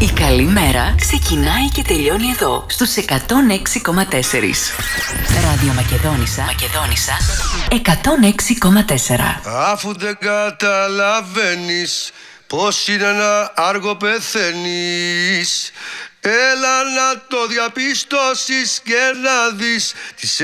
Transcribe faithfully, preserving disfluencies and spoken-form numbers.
Η καλή μέρα ξεκινάει και τελειώνει εδώ, στους εκατόν έξι κόμμα τέσσερα. Ράδιο Μακεδόνισσα, Μακεδόνισσα, εκατόν έξι κόμμα τέσσερα. Αφού δεν καταλαβαίνεις πως είναι να άργο πεθαίνεις, έλα να το διαπιστώσεις και να δεις τις